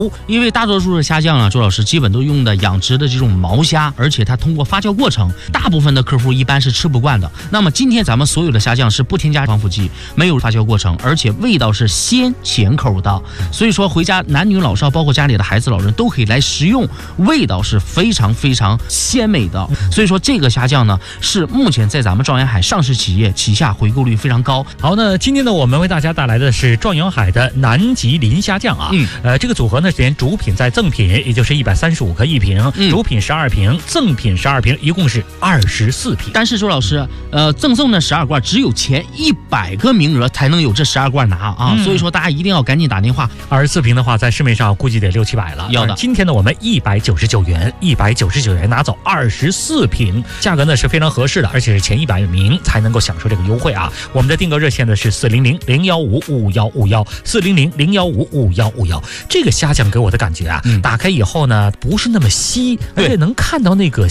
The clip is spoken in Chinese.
因为大多数的虾酱啊，周老师基本都用的养殖的这种毛虾，而且它通过发酵过程，大部分的客户一般是吃不惯的。那么今天咱们所有的虾酱是不添加防腐剂，没有发酵过程，而且味道是鲜咸口的，所以说回家男女老少，包括家里的孩子老人都可以来食用，味道是非常非常鲜美的。所以说这个虾酱呢，是目前在咱们壮阳海上市企业旗下回购率非常高。 好，那今天呢，我们为大家带来的是壮阳海的南极磷虾酱啊。这个组合呢，连主品在赠品，也就是135克一瓶，主品12瓶，赠品12瓶，一共是24瓶。 但是周老师，赠送的12罐只有前100个名额才能有这12罐拿啊，所以说大家一定要赶紧打电话。 24瓶的话，在市面上估计得600-700了。 要的。 今天呢，我们199元拿走24瓶，价格呢是非常合适的，而且是前100名才能够享受这个优惠啊。我们的订购热线呢是400-015-5151，400-015-5151。这个虾酱给我的感觉啊，打开以后呢不是那么稀，而且能看到那个